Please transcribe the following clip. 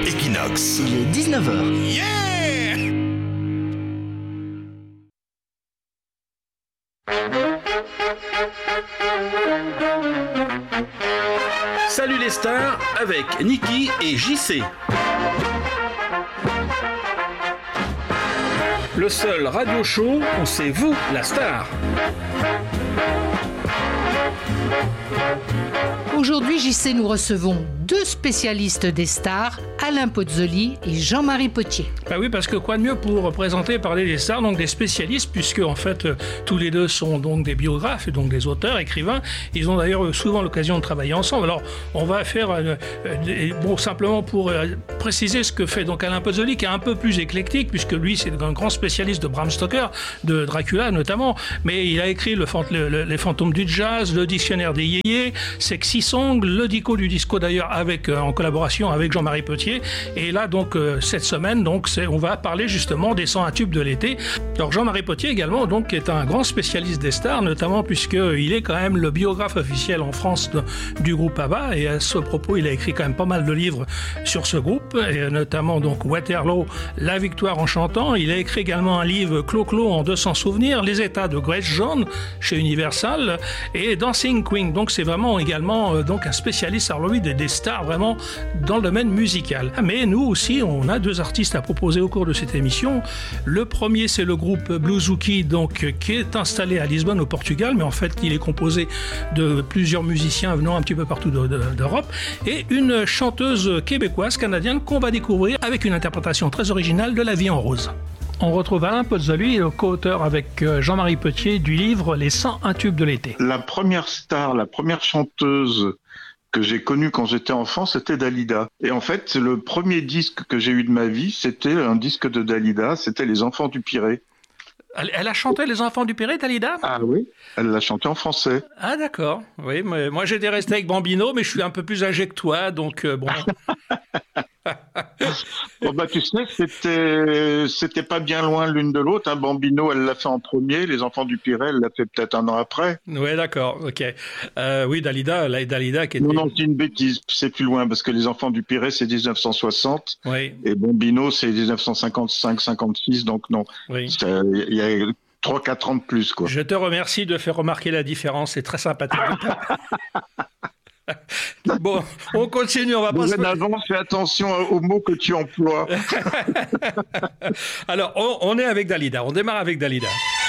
Equinox. Il est 19h. Yeah! Salut les stars avec Niki et JC. Le seul radio show où c'est vous la star. Aujourd'hui, JC, nous recevons deux spécialistes des stars, Alain Pozzoli et Jean-Marie Potier. Bah oui, parce que quoi de mieux pour présenter et parler des stars, donc des spécialistes, puisque en fait tous les deux sont donc des biographes et donc des auteurs, écrivains. Ils ont d'ailleurs souvent l'occasion de travailler ensemble. Alors on va faire simplement pour préciser ce que fait donc Alain Pozzoli, qui est un peu plus éclectique, puisque lui c'est un grand spécialiste de Bram Stoker, de Dracula notamment, mais il a écrit les fantômes du jazz, le dictionnaire des yéyés, Sexy Song, le dico du disco d'ailleurs en collaboration avec Jean-Marie Potier. Et là donc cette semaine on va parler justement des 101 tubes de l'été. Alors Jean-Marie Potier également donc est un grand spécialiste des stars, notamment puisqu'il est quand même le biographe officiel en France du groupe ABBA, et à ce propos il a écrit quand même pas mal de livres sur ce groupe, et notamment donc Waterloo, La victoire en chantant. Il a écrit également un livre Clo-Clo en 200 souvenirs, Les états de Grace Jones chez Universal, et Dancing Queen. Donc c'est vraiment également donc un spécialiste alors lui des stars vraiment dans le domaine musical. Mais nous aussi on a deux artistes à proposer au cours de cette émission. Le premier c'est le groupe Bluesouki, donc qui est installé à Lisbonne au Portugal, mais en fait il est composé de plusieurs musiciens venant un petit peu partout d'Europe, et une chanteuse québécoise canadienne qu'on va découvrir avec une interprétation très originale de La vie en rose. On retrouve Alain Pozzoli, co-auteur avec Jean-Marie Potier du livre Les 101 tubes de l'été. La première star, la première chanteuse que j'ai connue quand j'étais enfant, c'était Dalida. Et en fait, le premier disque que j'ai eu de ma vie, c'était un disque de Dalida, c'était Les Enfants du Pirée. Elle a chanté Les Enfants du Pirée, Dalida ? Ah oui, elle l'a chanté en français. Ah d'accord, oui, mais moi j'étais resté avec Bambino, mais je suis un peu plus âgé que toi, donc bon... Bon bah tu sais, c'était pas bien loin l'une de l'autre. Hein. Bambino, elle l'a fait en premier. Les Enfants du Pirée, elle l'a fait peut-être un an après. Oui, d'accord, ok. Oui, Dalida qui était... Non, c'est une bêtise. C'est plus loin parce que Les Enfants du Pirée, c'est 1960. Oui. Et Bambino, c'est 1955-56. Donc non, oui. Il y a 3-4 ans de plus, quoi. Je te remercie de faire remarquer la différence. C'est très sympathique. Bon, on continue, on va pas Dorénavant, fais attention aux mots que tu emploies. Alors, on est avec Dalida, on démarre avec Dalida.